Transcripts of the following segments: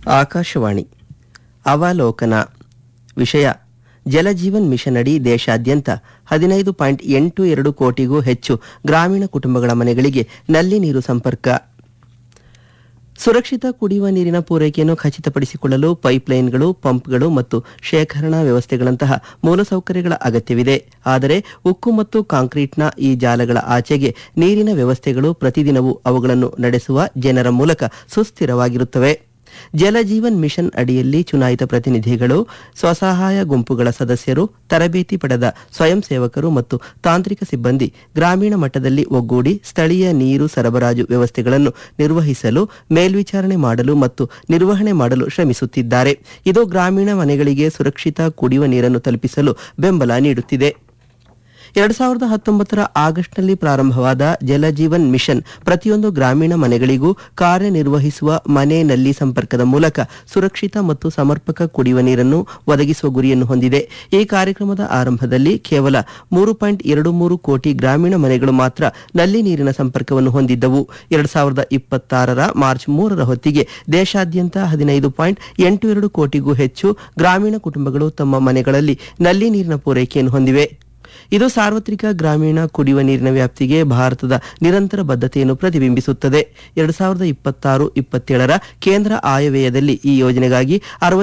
ಆಕಾಶವಾಣಿ ಅವಲೋಕನ ವಿಷಯ ಜಲಜೀವನ್ ಮಿಷನ್ ಅಡಿ ದೇಶಾದ್ಯಂತ 15.82 ಕೋಟಿಗೂ ಹೆಚ್ಚು ಗ್ರಾಮೀಣ ಕುಟುಂಬಗಳ ಮನೆಗಳಿಗೆ ನಲ್ಲಿ ನೀರು ಸಂಪರ್ಕ. ಸುರಕ್ಷಿತ ಕುಡಿಯುವ ನೀರಿನ ಪೂರೈಕೆಯನ್ನು ಖಚಿತಪಡಿಸಿಕೊಳ್ಳಲು ಪೈಪ್ಲೈನ್ಗಳು, ಪಂಪ್ಗಳು ಮತ್ತು ಶೇಖರಣಾ ವ್ಯವಸ್ಥೆಗಳಂತಹ ಮೂಲಸೌಕರ್ಯಗಳ ಅಗತ್ಯವಿದೆ. ಆದರೆ ಉಕ್ಕು ಮತ್ತು ಕಾಂಕ್ರೀಟ್ನ ಈ ಜಾಲಗಳ ಆಚೆಗೆ ನೀರಿನ ವ್ಯವಸ್ಥೆಗಳು ಪ್ರತಿದಿನವೂ ಅವುಗಳನ್ನು ನಡೆಸುವ ಜನರ ಮೂಲಕ ಸುಸ್ಥಿರವಾಗಿರುತ್ತವೆ. ಜಲಜೀವನ್ ಮಿಷನ್ ಅಡಿಯಲ್ಲಿ ಚುನಾಯಿತ ಪ್ರತಿನಿಧಿಗಳು, ಸ್ವಸಹಾಯ ಗುಂಪುಗಳ ಸದಸ್ಯರು, ತರಬೇತಿ ಪಡೆದ ಸ್ವಯಂ ಸೇವಕರು ಮತ್ತು ತಾಂತ್ರಿಕ ಸಿಬ್ಬಂದಿ ಗ್ರಾಮೀಣ ಮಟ್ಟದಲ್ಲಿ ಒಗ್ಗೂಡಿ ಸ್ಥಳೀಯ ನೀರು ಸರಬರಾಜು ವ್ಯವಸ್ಥೆಗಳನ್ನು ನಿರ್ವಹಿಸಲು, ಮೇಲ್ವಿಚಾರಣೆ ಮಾಡಲು ಮತ್ತು ನಿರ್ವಹಣೆ ಮಾಡಲು ಶ್ರಮಿಸುತ್ತಿದ್ದಾರೆ. ಇದು ಗ್ರಾಮೀಣ ಮನೆಗಳಿಗೆ ಸುರಕ್ಷಿತ ಕುಡಿಯುವ ನೀರನ್ನು ತಲುಪಿಸಲು ಬೆಂಬಲ ನೀಡುತ್ತಿದೆ. 2019 ಆಗಸ್ಟ್ನಲ್ಲಿ ಪ್ರಾರಂಭವಾದ ಜಲಜೀವನ್ ಮಿಷನ್ ಪ್ರತಿಯೊಂದು ಗ್ರಾಮೀಣ ಮನೆಗಳಿಗೂ ಕಾರ್ಯನಿರ್ವಹಿಸುವ ಮನೆ ನಲ್ಲಿ ಸಂಪರ್ಕದ ಮೂಲಕ ಸುರಕ್ಷಿತ ಮತ್ತು ಸಮರ್ಪಕ ಕುಡಿಯುವ ನೀರನ್ನು ಒದಗಿಸುವ ಗುರಿಯನ್ನು ಹೊಂದಿದೆ. ಈ ಕಾರ್ಯಕ್ರಮದ ಆರಂಭದಲ್ಲಿ ಕೇವಲ 3.23 ಕೋಟಿ ಗ್ರಾಮೀಣ ಮನೆಗಳು ಮಾತ್ರ ನಲ್ಲಿ ನೀರಿನ ಸಂಪರ್ಕವನ್ನು ಹೊಂದಿದ್ದವು. 2026 ಮಾರ್ಚ್ 3 ಹೊತ್ತಿಗೆ ದೇಶಾದ್ಯಂತ 15.82 ಕೋಟಿಗೂ ಹೆಚ್ಚು ಗ್ರಾಮೀಣ ಕುಟುಂಬಗಳು ತಮ್ಮ ಮನೆಗಳಲ್ಲಿ ನಲ್ಲಿ ನೀರಿನ ಪೂರೈಕೆಯನ್ನು ಹೊಂದಿವೆ. ಇದು ಸಾರ್ವತ್ರಿಕ ಗ್ರಾಮೀಣ ಕುಡಿಯುವ ನೀರಿನ ವ್ಯಾಪ್ತಿಗೆ ಭಾರತದ ನಿರಂತರ ಬದ್ಧತೆಯನ್ನು ಪ್ರತಿಬಿಂಬಿಸುತ್ತದೆ. 2026-27 ಕೇಂದ್ರ ಆಯವ್ಯಯದಲ್ಲಿ ಈ ಯೋಜನೆಗಾಗಿ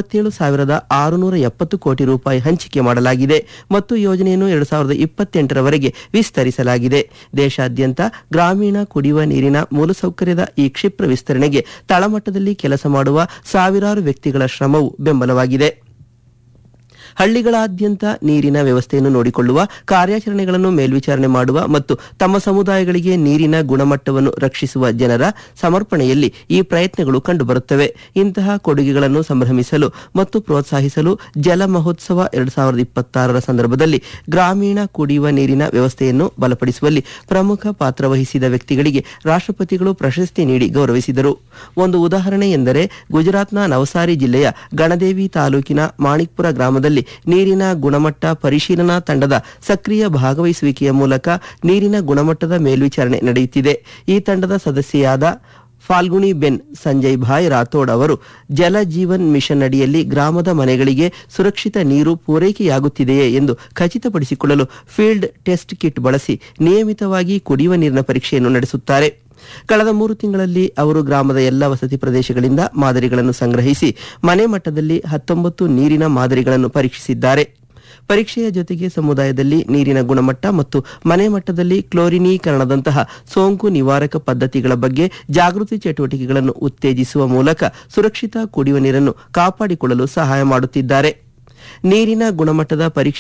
67,670 ಕೋಟಿ ರೂಪಾಯಿ ಹಂಚಿಕೆ ಮಾಡಲಾಗಿದೆ ಮತ್ತು ಯೋಜನೆಯನ್ನು 2028 ವಿಸ್ತರಿಸಲಾಗಿದೆ. ದೇಶಾದ್ಯಂತ ಗ್ರಾಮೀಣ ಕುಡಿಯುವ ನೀರಿನ ಮೂಲಸೌಕರ್ಯದ ಈ ಕ್ಷಿಪ್ರ ವಿಸ್ತರಣೆಗೆ ತಳಮಟ್ಟದಲ್ಲಿ ಕೆಲಸ ಮಾಡುವ ಸಾವಿರಾರು ವ್ಯಕ್ತಿಗಳ ಶ್ರಮವು ಬೆಂಬಲವಾಗಿದೆ. ಹಳ್ಳಿಗಳಾದ್ಯಂತ ನೀರಿನ ವ್ಯವಸ್ಥೆಯನ್ನು ನೋಡಿಕೊಳ್ಳುವ, ಕಾರ್ಯಾಚರಣೆಗಳನ್ನು ಮೇಲ್ವಿಚಾರಣೆ ಮಾಡುವ ಮತ್ತು ತಮ್ಮ ಸಮುದಾಯಗಳಿಗೆ ನೀರಿನ ಗುಣಮಟ್ಟವನ್ನು ರಕ್ಷಿಸುವ ಜನರ ಸಮರ್ಪಣೆಯಲ್ಲಿ ಈ ಪ್ರಯತ್ನಗಳು ಕಂಡುಬರುತ್ತವೆ. ಇಂತಹ ಕೊಡುಗೆಗಳನ್ನು ಸಂಭ್ರಮಿಸಲು ಮತ್ತು ಪ್ರೋತ್ಸಾಹಿಸಲು ಜಲ ಮಹೋತ್ಸವ 2026 ಸಂದರ್ಭದಲ್ಲಿ ಗ್ರಾಮೀಣ ಕುಡಿಯುವ ನೀರಿನ ವ್ಯವಸ್ಥೆಯನ್ನು ಬಲಪಡಿಸುವಲ್ಲಿ ಪ್ರಮುಖ ಪಾತ್ರ ವಹಿಸಿದ ವ್ಯಕ್ತಿಗಳಿಗೆ ರಾಷ್ಟ್ರಪತಿಗಳು ಪ್ರಶಸ್ತಿ ನೀಡಿ ಗೌರವಿಸಿದರು. ಒಂದು ಉದಾಹರಣೆ ಎಂದರೆ ಗುಜರಾತ್ನ ನವಸಾರಿ ಜಿಲ್ಲೆಯ ಗಣದೇವಿ ತಾಲೂಕಿನ ಮಾಣಿಕ್ಪುರ ಗ್ರಾಮದಲ್ಲಿ ನೀರಿನ ಗುಣಮಟ್ಟ ಪರಿಶೀಲನಾ ತಂಡದ ಸಕ್ರಿಯ ಭಾಗವಹಿಸುವಿಕೆಯ ಮೂಲಕ ನೀರಿನ ಗುಣಮಟ್ಟದ ಮೇಲ್ವಿಚಾರಣೆ ನಡೆಯುತ್ತಿದೆ. ಈ ತಂಡದ ಸದಸ್ಯೆಯಾದ ಫಾಲ್ಗುಣಿ ಬೆನ್ ಸಂಜಯ್ ಭಾಯ್ ರಾಥೋಡ್ ಅವರು ಜಲ ಜೀವನ್ ಮಿಷನ್ ಅಡಿಯಲ್ಲಿ ಗ್ರಾಮದ ಮನೆಗಳಿಗೆ ಸುರಕ್ಷಿತ ನೀರು ಪೂರೈಕೆಯಾಗುತ್ತಿದೆಯೇ ಎಂದು ಖಚಿತಪಡಿಸಿಕೊಳ್ಳಲು ಫೀಲ್ಡ್ ಟೆಸ್ಟ್ ಕಿಟ್ ಬಳಸಿ ನಿಯಮಿತವಾಗಿ ಕುಡಿಯುವ ನೀರಿನ ಪರೀಕ್ಷೆಯನ್ನು ನಡೆಸುತ್ತಾರೆ. ಕಳೆದ 3 ತಿಂಗಳಲ್ಲಿ ಅವರು ಗ್ರಾಮದ ಎಲ್ಲ ವಸತಿ ಪ್ರದೇಶಗಳಿಂದ ಮಾದರಿಗಳನ್ನು ಸಂಗ್ರಹಿಸಿ ಮನೆ ಮಟ್ಟದಲ್ಲಿ 19 ನೀರಿನ ಮಾದರಿಗಳನ್ನು ಪರೀಕ್ಷಿಸಿದ್ದಾರೆ. ಪರೀಕ್ಷೆಯ ಜೊತೆಗೆ ಸಮುದಾಯದಲ್ಲಿ ನೀರಿನ ಗುಣಮಟ್ಟ ಮತ್ತು ಮನೆ ಮಟ್ಟದಲ್ಲಿ ಕ್ಲೋರಿನೀಕರಣದಂತಹ ಸೋಂಕು ನಿವಾರಕ ಪದ್ಧತಿಗಳ ಬಗ್ಗೆ ಜಾಗೃತಿ ಚಟುವಟಿಕೆಗಳನ್ನು ಉತ್ತೇಜಿಸುವ ಮೂಲಕ ಸುರಕ್ಷಿತ ಕುಡಿಯುವ ನೀರನ್ನು ಕಾಪಾಡಿಕೊಳ್ಳಲು ಸಹಾಯ ಮಾಡುತ್ತಿದ್ದಾರೆ. ನೀರಿನ ಗುಣಮಟ್ಟದ ಪರೀಕ್ಷೆ